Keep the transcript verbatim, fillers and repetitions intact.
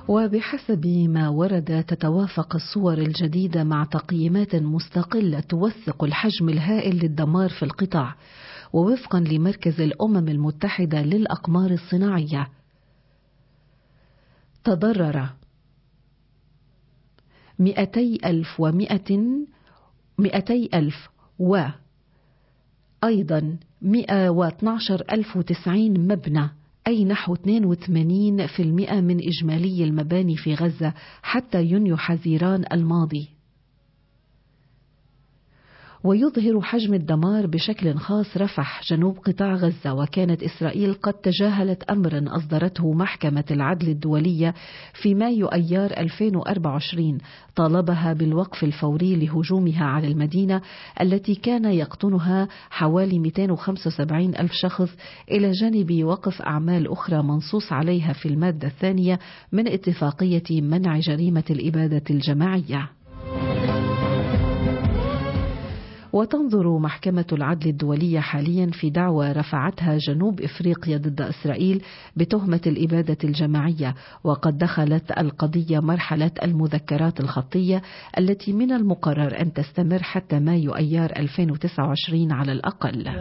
وبحسب ما ورد تتوافق الصور الجديدة مع تقييمات مستقلة توثق الحجم الهائل للدمار في القطاع. ووفقا لمركز الأمم المتحدة للأقمار الصناعية، تضرر مئتي ألف ومئة مئتي ألف وأيضا مئة واثني عشر ألف وتسعين مبنى، أي نحو اثنين وثمانين بالمئة من إجمالي المباني في غزة حتى يونيو حزيران الماضي. ويظهر حجم الدمار بشكل خاص رفح جنوب قطاع غزة، وكانت إسرائيل قد تجاهلت أمرا أصدرته محكمة العدل الدولية في مايو أيار ألفين وأربعة وعشرين طالبها بالوقف الفوري لهجومها على المدينة التي كان يقطنها حوالي مئتين وخمسة وسبعين ألف شخص، إلى جانب وقف أعمال أخرى منصوص عليها في المادة الثانية من اتفاقية منع جريمة الإبادة الجماعية. وتنظر محكمة العدل الدولية حاليا في دعوى رفعتها جنوب إفريقيا ضد إسرائيل بتهمة الإبادة الجماعية، وقد دخلت القضية مرحلة المذكرات الخطية التي من المقرر أن تستمر حتى مايو أيار ألفين وتسعة وعشرين على الأقل.